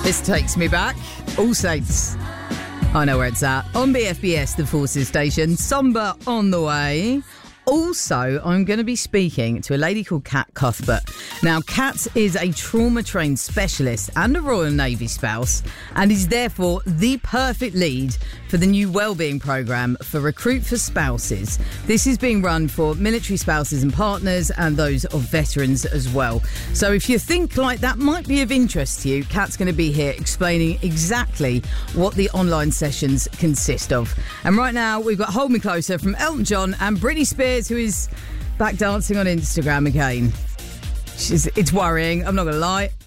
This takes me back. All Saints. I know where it's at. On BFBS, the Forces Station. Somber on the way. Also, I'm going to be speaking to a lady called Kat Cuthbert. Now, Kat is a trauma-trained specialist and a Royal Navy spouse, and is therefore the perfect lead for the new wellbeing programme for Recruit for Spouses. This is being run for military spouses and partners and those of veterans as well. So if you think like that might be of interest to you, Kat's going to be here explaining exactly what the online sessions consist of. And right now, we've got Hold Me Closer from Elton John and Britney Spears, who is back dancing on Instagram again. It's worrying, I'm not going to lie.